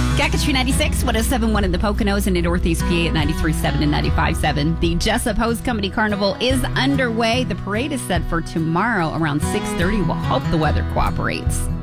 Country 96, 107.1 in the Poconos and in Northeast PA at 93.7 and 95.7. The Jessup Hose Company Carnival is underway. The parade is set for tomorrow around 6:30. We'll hope the weather cooperates.